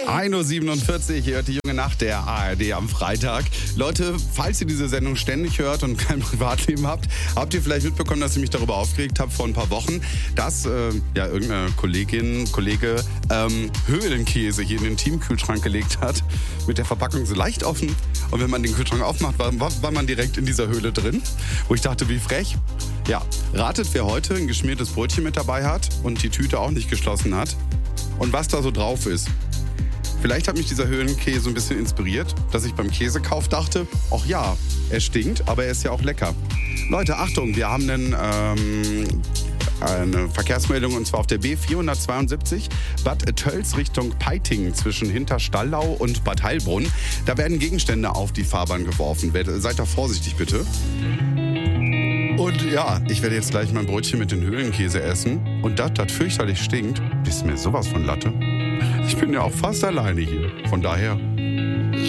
1.47 Uhr, ihr hört die junge Nacht der ARD am Freitag. Leute, falls ihr diese Sendung ständig hört und kein Privatleben habt ihr vielleicht mitbekommen, dass ich mich darüber aufgeregt habe vor ein paar Wochen, dass irgendeine Kollege Höhlenkäse hier in den Teamkühlschrank gelegt hat, mit der Verpackung so leicht offen. Und wenn man den Kühlschrank aufmacht, war man direkt in dieser Höhle drin. Wo ich dachte, wie frech. Ja, ratet, wer heute ein geschmiertes Brötchen mit dabei hat und die Tüte auch nicht geschlossen hat. Und was da so drauf ist. Vielleicht hat mich dieser Höhlenkäse ein bisschen inspiriert, dass ich beim Käsekauf dachte, ach ja, er stinkt, aber er ist ja auch lecker. Leute, Achtung, wir haben eine Verkehrsmeldung und zwar auf der B472 Bad Tölz Richtung Peiting zwischen Hinterstallau und Bad Heilbrunn. Da werden Gegenstände auf die Fahrbahn geworfen. Seid da vorsichtig bitte. Und ja, ich werde jetzt gleich mein Brötchen mit den Höhlenkäse essen. Und das fürchterlich stinkt, ist mir sowas von Latte. Ich bin ja auch fast alleine hier. Von daher,